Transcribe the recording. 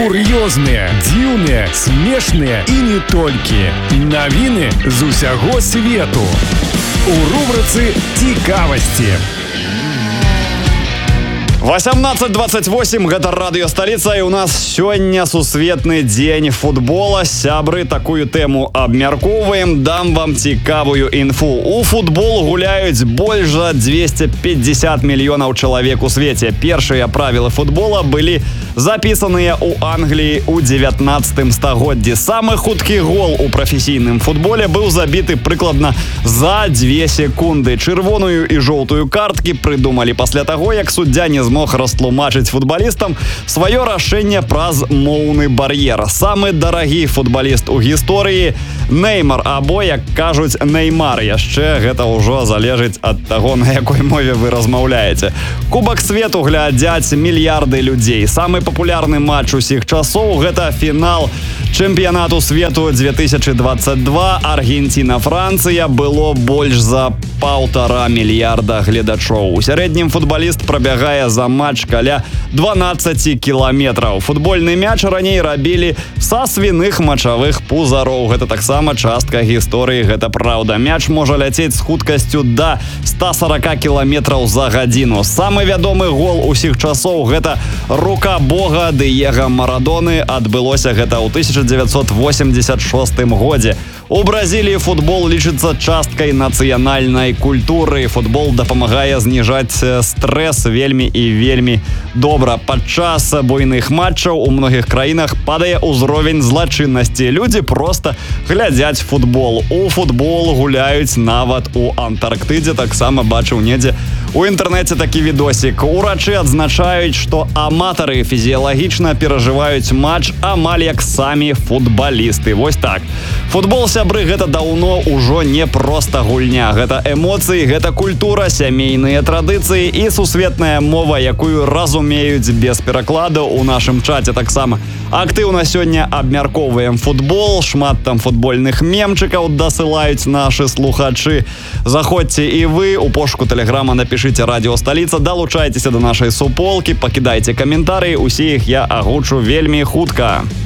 Кур'ёзныя, дзіўныя, смешныя і не толькі. Навіны з усяго свету. У рубрыцы «Цікавасці». 18:28, гэта радыё «Сталіца», і у нас сёння сусветны дзень футбола. Сябры, такую тэму абмяркоўваем, дам вам цікавую інфу. У футбол гуляюць больш за 250 мільёнаў чалавек у свеце. Першыя правілы футбола былі запісаныя ў Англіі ў 19 стагоддзі. Самы хуткі гол у прафесійным футболе быў забіты прыкладна за 2 секунды. Чырвоную і жоўтую карткі прыдумалі пасля таго, як суддзя не змог растлумачыць футбалістам сваё рашэнне праз моўны бар'ер. Самы дарагі футбаліст у гісторыі Неймар, або, як кажуць, Неймар. Яшчэ гэта ўжо залежыць ад таго, на якой мове вы размаўляеце. Кубак свету глядзяць мільярды людзей. Самы папулярны матч усіх часоў – гэта фінал чэмпіянату свету 2022. Аргенціна-Францыя было больш за 1,5 мільярда гледачоў. У сярэднім футбаліст прабягае за матч каля 12 кіламетраў. Футбольны мяч раней рабілі са свіных мачавых пузароў. Гэта таксама частка гісторыі, гэта праўда. Мяч можа ляцець з хуткасцю да 140 кіламетраў за гадзіну. Самы вядомы гол усіх часоў – гэта рука Бога Дыега Марадоны. Адбылося гэта ў 1986 годзе. У Бразіліі футбол лічыцца часткай нацыянальнай культуры. Футбол дапамагае зніжаць стрэс вельмі і вельмі добра. Падчас буйных матчаў у многіх краінах падае ўзровень злачыннасці. Людзі проста глядзяць футбол. У футбол гуляюць нават у Антарктыдзе. Таксама бачыў недзе у інтэрнэце такі відосік. Урачы адзначаюць, што аматары фізіялагічна перажываюць матч амаль як самі футбалісты. Вось так. Футбол, сябры, гэта даўно ўжо не проста гульня. Гэта эмоцыі, гэта культура, сямейныя традыцыі і сусветная мова, якую разумеюць без перакладу. У нашым чаце таксама актыўна сёння абмяркоўваем футбол. Шмат там футбольных мемчыкаў дасылаюць нашы слухачы. Заходзьце і вы, у пошуку тэлеграма напішыце «Радіо Сталіца», далучайцеся да нашай суполкі, пакідайце каментарыі, усе іх я агучу вельмі хутка.